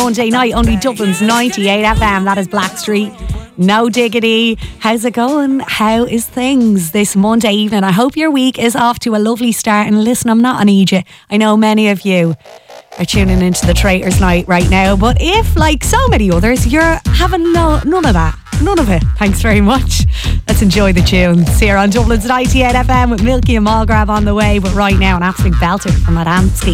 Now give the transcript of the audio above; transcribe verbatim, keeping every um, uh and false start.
Monday night, only Dublin's ninety-eight F M. That is Blackstreet. No Diggity. How's it going? How is things this Monday evening? I hope your week is off to a lovely start. And listen, I'm not on Egypt. I know many of you are tuning into the Traitors Night right now. But if, like so many others, you're having no, none of that, none of it, thanks very much. Let's enjoy the tunes here on Dublin's ninety-eight F M with Milky and Malgrab on the way. But right now, an absolute belter from Adamski.